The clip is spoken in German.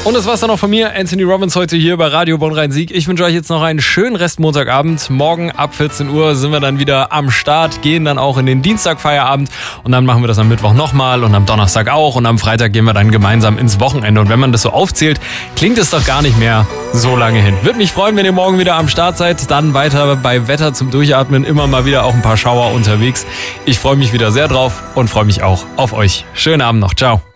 Und das war's dann auch von mir, Anthony Robbins, heute hier bei Radio Bonn-Rhein-Sieg. Ich wünsche euch jetzt noch einen schönen Rest Montagabend. Morgen ab 14 Uhr sind wir dann wieder am Start, gehen dann auch in den Dienstag-Feierabend und dann machen wir das am Mittwoch nochmal und am Donnerstag auch und am Freitag gehen wir dann gemeinsam ins Wochenende. Und wenn man das so aufzählt, klingt es doch gar nicht mehr so lange hin. Würde mich freuen, wenn ihr morgen wieder am Start seid. Dann weiter bei Wetter zum Durchatmen, immer mal wieder auch ein paar Schauer unterwegs. Ich freue mich wieder sehr drauf und freue mich auch auf euch. Schönen Abend noch. Ciao.